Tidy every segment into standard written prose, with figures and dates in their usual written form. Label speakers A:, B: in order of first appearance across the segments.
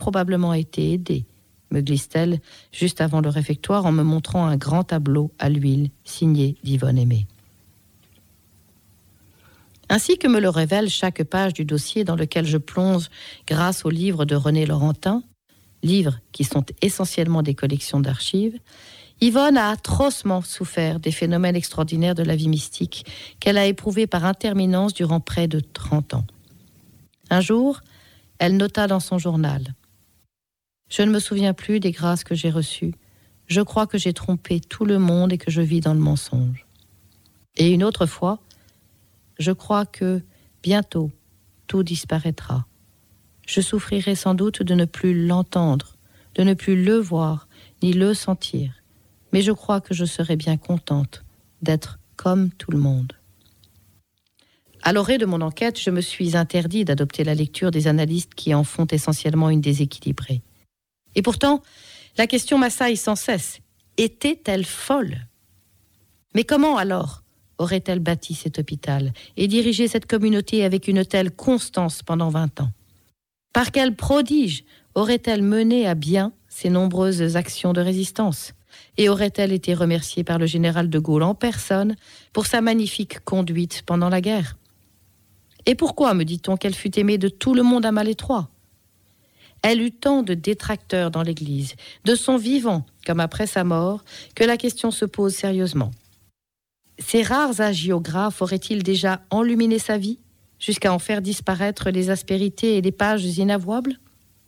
A: probablement été aidé, me glisse-t-elle juste avant le réfectoire en me montrant un grand tableau à l'huile signé d'Yvonne Aimé. Ainsi que me le révèle chaque page du dossier dans lequel je plonge grâce aux livres de René Laurentin, livres qui sont essentiellement des collections d'archives, Yvonne a atrocement souffert des phénomènes extraordinaires de la vie mystique qu'elle a éprouvés par intermittence durant près de 30 ans. Un jour, elle nota dans son journal : « Je ne me souviens plus des grâces que j'ai reçues. Je crois que j'ai trompé tout le monde et que je vis dans le mensonge. » Et une autre fois : « Je crois que, bientôt, tout disparaîtra. Je souffrirai sans doute de ne plus l'entendre, de ne plus le voir, ni le sentir. Mais je crois que je serai bien contente d'être comme tout le monde. » À l'orée de mon enquête, je me suis interdit d'adopter la lecture des analystes qui en font essentiellement une déséquilibrée. Et pourtant, la question m'assaille sans cesse. Était-elle folle ? Mais comment alors aurait-elle bâti cet hôpital et dirigé cette communauté avec une telle constance pendant 20 ans ? Par quel prodige aurait-elle mené à bien ces nombreuses actions de résistance ? Et aurait-elle été remerciée par le général de Gaulle en personne pour sa magnifique conduite pendant la guerre ? Et pourquoi me dit-on qu'elle fut aimée de tout le monde à Malétroit ? Elle eut tant de détracteurs dans l'Église, de son vivant comme après sa mort, que la question se pose sérieusement. Ces rares hagiographes auraient-ils déjà enluminé sa vie, jusqu'à en faire disparaître les aspérités et les pages inavouables ?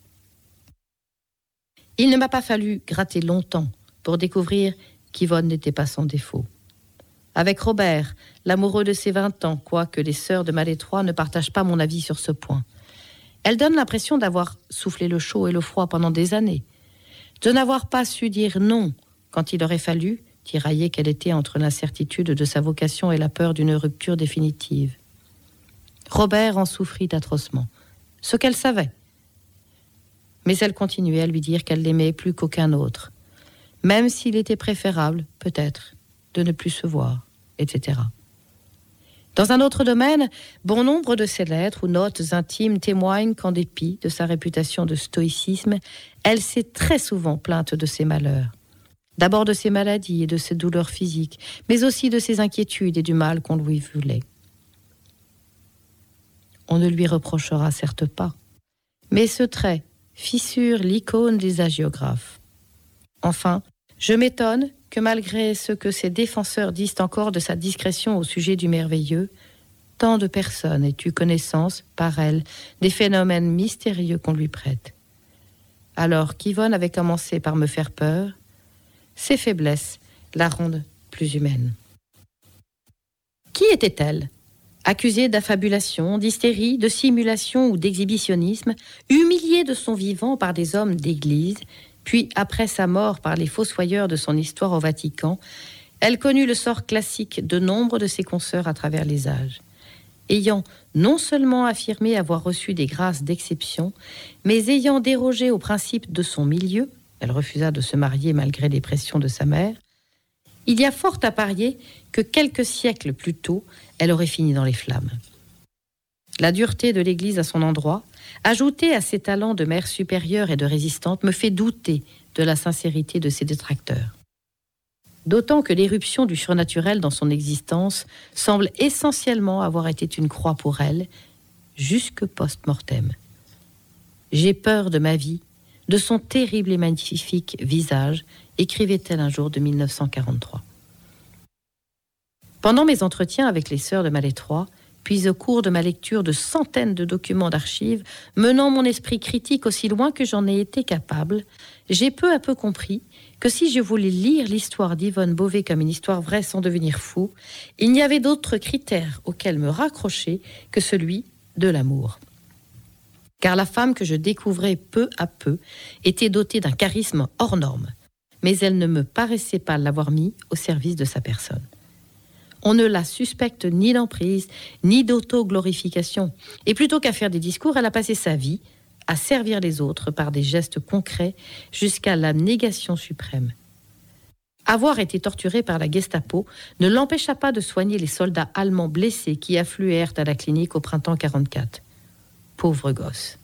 A: Il ne m'a pas fallu gratter longtemps pour découvrir qu'Yvonne n'était pas sans défaut. Avec Robert, l'amoureux de ses 20 ans, quoique les sœurs de Malétroit ne partagent pas mon avis sur ce point. Elle donne l'impression d'avoir soufflé le chaud et le froid pendant des années, de n'avoir pas su dire non quand il aurait fallu, tiraillée qu'elle était entre l'incertitude de sa vocation et la peur d'une rupture définitive. Robert en souffrit atrocement, ce qu'elle savait. Mais elle continuait à lui dire qu'elle l'aimait plus qu'aucun autre, même s'il était préférable, peut-être, de ne plus se voir, etc. Dans un autre domaine, bon nombre de ses lettres ou notes intimes témoignent qu'en dépit de sa réputation de stoïcisme, elle s'est très souvent plainte de ses malheurs. D'abord de ses maladies et de ses douleurs physiques, mais aussi de ses inquiétudes et du mal qu'on lui voulait. On ne lui reprochera certes pas, mais ce trait fissure l'icône des hagiographes. Enfin, je m'étonne que malgré ce que ses défenseurs disent encore de sa discrétion au sujet du merveilleux, tant de personnes aient eu connaissance, par elle, des phénomènes mystérieux qu'on lui prête. Alors qu'Yvonne avait commencé par me faire peur, ses faiblesses la rendent plus humaine. Qui était-elle ? Accusée d'affabulation, d'hystérie, de simulation ou d'exhibitionnisme, humiliée de son vivant par des hommes d'église, puis après sa mort par les fossoyeurs de son histoire au Vatican, elle connut le sort classique de nombre de ses consoeurs à travers les âges. Ayant non seulement affirmé avoir reçu des grâces d'exception, mais ayant dérogé au principe de son milieu, elle refusa de se marier malgré les pressions de sa mère, il y a fort à parier que quelques siècles plus tôt, elle aurait fini dans les flammes. La dureté de l'Église à son endroit, ajoutée à ses talents de mère supérieure et de résistante, me fait douter de la sincérité de ses détracteurs. D'autant que l'éruption du surnaturel dans son existence semble essentiellement avoir été une croix pour elle, jusque post-mortem. J'ai peur de ma vie, de son terrible et magnifique visage, écrivait-elle un jour de 1943. Pendant mes entretiens avec les sœurs de Malétroit, puis au cours de ma lecture de centaines de documents d'archives, menant mon esprit critique aussi loin que j'en ai été capable, j'ai peu à peu compris que si je voulais lire l'histoire d'Yvonne Beauvais comme une histoire vraie sans devenir fou, il n'y avait d'autres critères auxquels me raccrocher que celui de l'amour. Car la femme que je découvrais peu à peu était dotée d'un charisme hors norme, mais elle ne me paraissait pas l'avoir mis au service de sa personne. On ne la suspecte ni d'emprise, ni d'auto-glorification. Et plutôt qu'à faire des discours, elle a passé sa vie à servir les autres par des gestes concrets jusqu'à la négation suprême. Avoir été torturée par la Gestapo ne l'empêcha pas de soigner les soldats allemands blessés qui affluèrent à la clinique au printemps 1944. Pauvre gosse.